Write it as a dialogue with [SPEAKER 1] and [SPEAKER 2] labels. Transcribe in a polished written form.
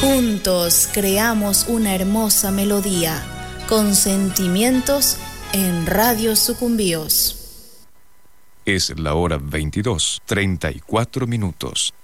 [SPEAKER 1] Juntos creamos una hermosa melodía, con sentimientos en Radio Sucumbíos.
[SPEAKER 2] Es la hora 22:34.